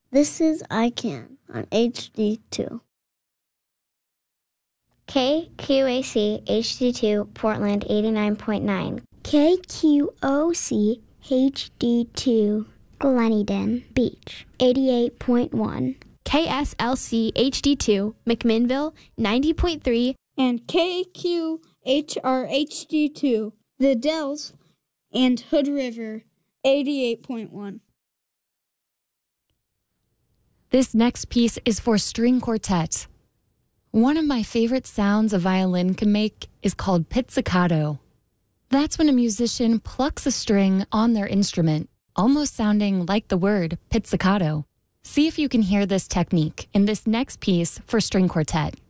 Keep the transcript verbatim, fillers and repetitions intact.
This is I Can on H D two. K Q A C H D two Portland eighty-nine point nine. K Q O C H D two Gleneden Beach eighty-eight point one. K S L C H D two McMinnville ninety point three. And K Q H R H D two The Dells and Hood River eighty-eight point one. This next piece is for string quartet. One of my favorite sounds a violin can make is called pizzicato. That's when a musician plucks a string on their instrument, almost sounding like the word pizzicato. See if you can hear this technique in this next piece for string quartet.